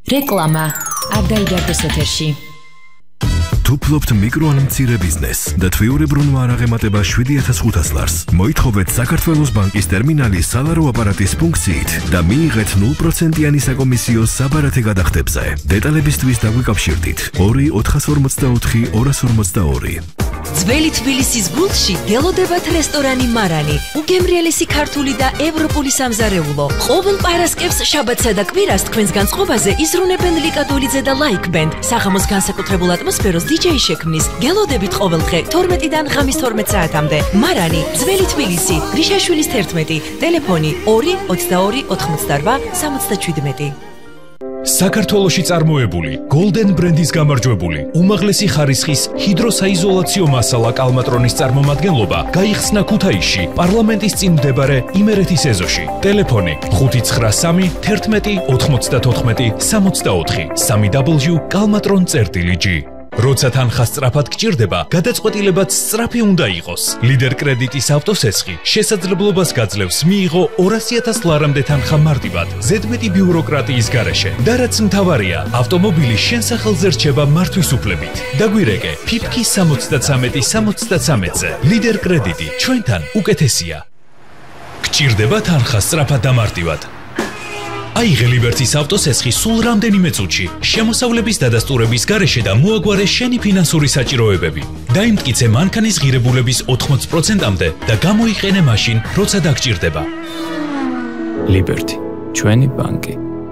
რეკლამა არდაიდარდოს ეთერში. თუ ფლობთ მიკრო ან მცირე ბიზნესს და თვიურებრუნვა არ აღემატება 7500 ლარს, მოითხოვეთ საქართველოს ბანკის ტერმინალის სალარო აპარატის ფუნქციით და მიიღეთ 0%-იანი საკომისიო საბარათე გადახდებზე. დეტალებისთვის დაგვიკავშირდით 2 444 242. ძველი თბილისის გულში გელოდებათ რესტორანი მარანი, უგემრიელესი ქართული და ევროპული სამზარეულო. ყოველ პარასკევს, შაბათსა და კვირას თქვენს განწყობაზე იზრუნებენ ლიკა დოლიძე და ლაიქ ბენდ. საღამოს განსაკუთრებულ ატმოსფეროს დიჯეი შექმნის. გელოდებით ყოველდღე 12-დან ღამის 12 საათამდე. მარანი, ძველი თბილისი, გრიშაშვილის 11, ტელეფონი 2 22 87 77. საქართველოში წარმოებული Golden ბრენდის გამარჯვებული უმაღლესი ხარისხის ჰიდროსაიზოლაციო მასალა კალმატრონის წარმომადგენლობა გაიხსნა ქუთაისში პარლამენტის წინ მდებარე იმერეთის ეზოში. ტელეფონი 593 11 94 64 www.kalmatron.gr. როცა თანხა სწრაფად გჭირდება, გადაწყვეტილებაც სწრაფი უნდა იყოს. ლიდერ კრედიტის ავტოსესხი შესაძლებლობას გაძლევს მიიღო 200,000 ლარამდე თანხა მარტივად, ზედმეტი ბიუროკრატიის გარეშე. და რაც მთავარია, ავტომობილი შენ სახელზე რჩება მართვის უფლებით. დაგვირეკე, ფიფკი 73-73-ზე. ლიდერ კრედიტი, ჩვენთან უკეთესია. გჭირდება თანხა სწრაფად და მარტივად. აიღე ლიბერტის ავტოსესხი სულ რამდენიმე წუთში, შემოსავლების დადასტურების გარეშე და მოაგვარე შენი ფინანსური საჭიროებები. დაიმტკიცე მანქანის ღირებულების 80%-მდე და გამოიყენე მაშინ, როცა დაგჭირდება. ლიბერტი, ჩვენი ბანკი.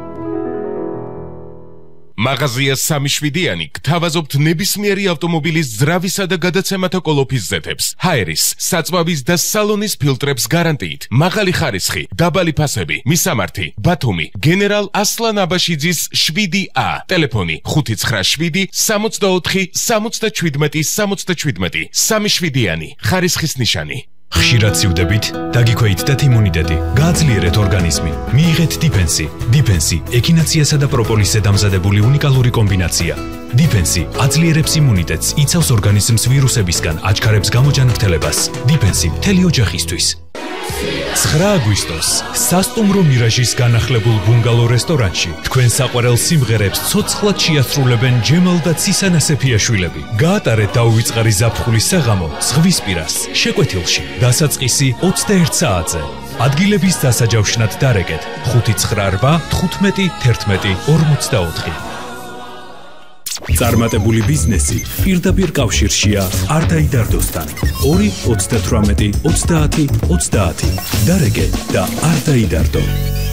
მაღაზია 3-7-იანი გთავაზობთ ნებისმიერი ავტომობილის ძრავისა და გადაცემათა კოლოფის ზეთებს, ჰაერის, საწვავის და სალონის ფილტრებს გარანტიით, მაღალი ხარისხი, დაბალი ფასები, მისამართი, ბათუმი, გენერალ ასლან აბაშიძის 7A, ტელეფონი 597 64 77 77, 3-7-იანი, ხარისხის ნიშანი. ხშირად სივდებით, დაგიქვეითდეთ იმუნიტეტი, გააძლიერეთ ორგანიზმი, მიიღეთ დიფენსი. დიფენსი ექინაციასა და პროპოლისზე დამზადებული უნიკალური კომბინაცია. დიფენსი აძლიერებს იმუნიტეტს, იცავს ორგანიზმს ვირუსებისგან, აჩქარებს გამოჯანმრთელებას. დიფენსი მთელი ოჯახისთვის. 9 აგვისტოს სასტუმრო მირაჟის განახლებულ ბუნგალო რესტორანში თქვენ საყვარელ სიმღერებს ცოცხლად შეასრულებენ ჯემალ და ცისანა სეფიაშვილები. გაატარეთ დაუვიწყარი ზაფხულის საღამო ზღვისპირას, შეკვეთილში, დასაწყისი 21 საათზე. ადგილების დასაჯავშნად დარეკეთ 598 15 11 44. წარმატებული ბიზნესი პირდაპირ კავშირშია არდაიდარდოსთან. 2 38 30 30. დარეკე და არდაიდარდო.